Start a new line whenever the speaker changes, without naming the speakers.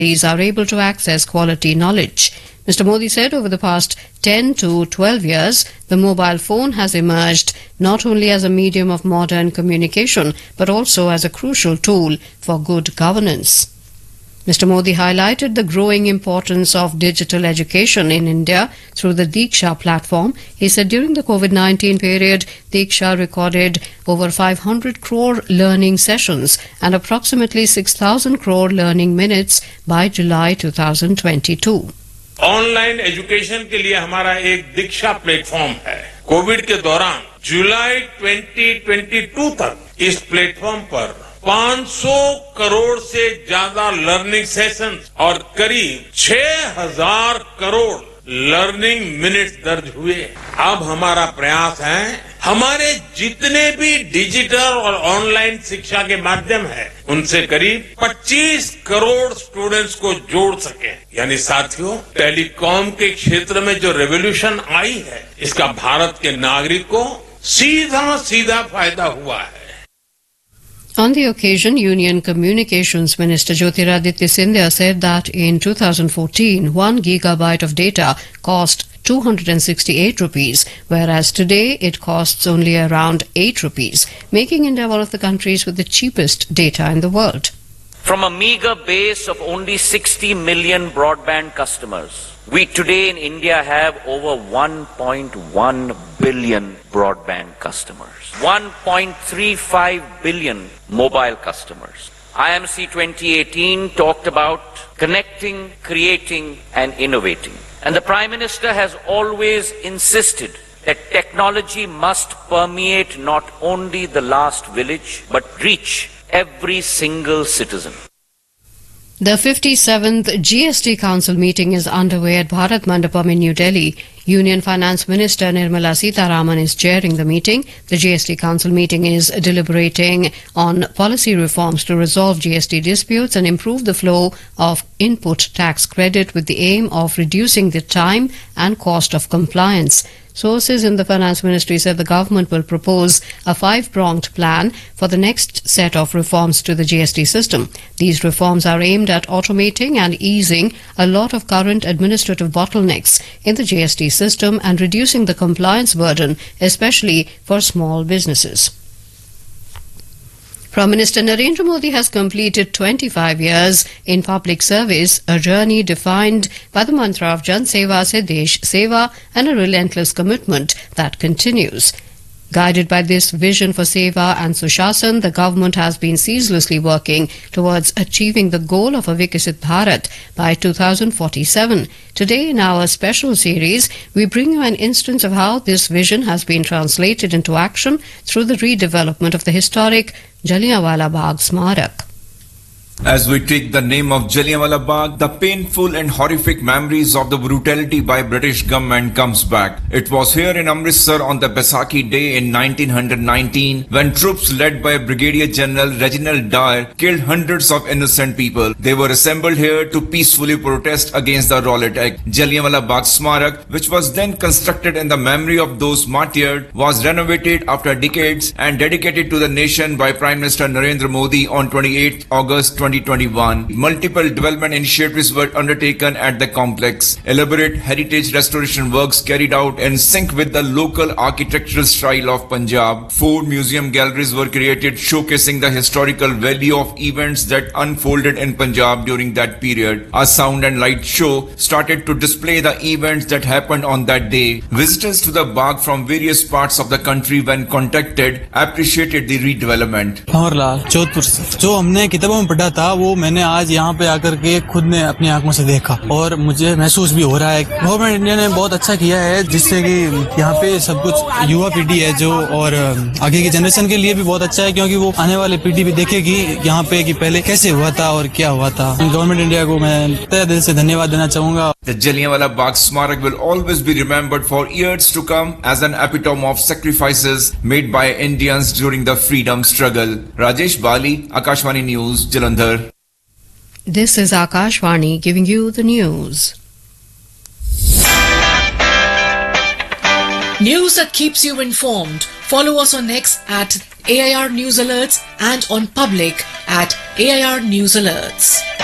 are able to access quality knowledge. Mr. Modi said over the past 10 to 12 years, the mobile phone has emerged not only as a medium of modern communication, but also as a crucial tool for good governance. Mr. Modi highlighted the growing importance of digital education in India through the Diksha platform. He said during the COVID-19 period, Diksha recorded over 500 crore learning sessions and approximately 6,000 crore learning minutes by July 2022.
Online education के लिए हमारा एक दीक्षा platform है। Covid के दौरान जुलाई 2022 तक इस platform पर 500 करोड़ से ज्यादा लर्निंग सेशंस और करीब 6,000 करोड़ लर्निंग मिनट्स दर्ज हुए। अब हमारा प्रयास है हमारे जितने भी डिजिटल और ऑनलाइन शिक्षा के माध्यम है उनसे करीब 25 करोड़ स्टूडेंट्स को जोड़ सके। यानी साथियों, टेलीकॉम के क्षेत्र में जो रेवोल्यूशन आई है इसका भारत के नागरिक को सीधा फायदा हुआ है।
On the occasion, Union Communications Minister Jyotiraditya Scindia said that in 2014, 1 gigabyte of data cost 268 rupees, whereas today it costs only around 8 rupees, making India one of the countries with the cheapest data in the world.
From a meager base of only 60 million broadband customers, we today in India have over 1.1 billion broadband customers, 1.35 billion mobile customers. IMC 2018 talked about connecting, creating and innovating. And the Prime Minister has always insisted that technology must permeate not only the last village, but reach every single citizen.
The 57th GST Council meeting is underway at Bharat Mandapam in New Delhi. Union Finance Minister Nirmala Sitharaman is chairing the meeting. The GST Council meeting is deliberating on policy reforms to resolve GST disputes and improve the flow of input tax credit with the aim of reducing the time and cost of compliance. Sources in the Finance Ministry said the government will propose a 5-pronged plan for the next set of reforms to the GST system. These reforms are aimed at automating and easing a lot of current administrative bottlenecks in the GST system and reducing the compliance burden, especially for small businesses. Prime Minister Narendra Modi has completed 25 years in public service, a journey defined by the mantra of Jan Seva Se Desh Seva and a relentless commitment that continues. Guided by this vision for Seva and Sushasan, the government has been ceaselessly working towards achieving the goal of a Vikasit Bharat by 2047. Today, in our special series, we bring you an instance of how this vision has been translated into action through the redevelopment of the historic Jallianwala Bagh Smarak.
As we take the name of Jallianwala Bagh, the painful and horrific memories of the brutality by British government comes back. It was here in Amritsar on the Baisakhi Day in 1919 when troops led by Brigadier General Reginald Dyer killed hundreds of innocent people. They were assembled here to peacefully protest against the Rowlatt Act. Jallianwala Bagh Smarak, which was then constructed in the memory of those martyred, was renovated after decades and dedicated to the nation by Prime Minister Narendra Modi on 28 August 2021. Multiple development initiatives were undertaken at the complex. Elaborate heritage restoration works carried out in sync with the local architectural style of Punjab. 4 museum galleries were created showcasing the historical value of events that unfolded in Punjab during that period. A sound and light show started to display the events that happened on that day. Visitors to the Bagh from various parts of the country when contacted appreciated the redevelopment.
Bhanwarlal Jodhpur से जो हमने किताबों में पढ़ा था वो मैंने आज यहाँ पे आकर के खुद ने अपनी आंखों से देखा और मुझे महसूस भी हो रहा है। गवर्नमेंट इंडिया ने बहुत अच्छा किया है जिससे कि यहाँ पे सब कुछ युवा पीढ़ी है जो और आगे की जनरेशन के लिए भी बहुत अच्छा है क्योंकि वो आने वाली पीढ़ी भी देखेगी यहाँ पे कि पहले कैसे हुआ था और क्या हुआ था। गवर्नमेंट इंडिया को मैं तहे दिल से धन्यवाद देना चाहूंगा।
The Jallianwala Bagh Smarak will always be remembered for years to come as an epitome of sacrifices made by Indians during the freedom struggle. Rajesh Bali, Akashvani News, Jalandhar.
This is Akashvani giving you the news.
News that keeps you informed. Follow us on X at AIR News Alerts and on Public at AIR News Alerts.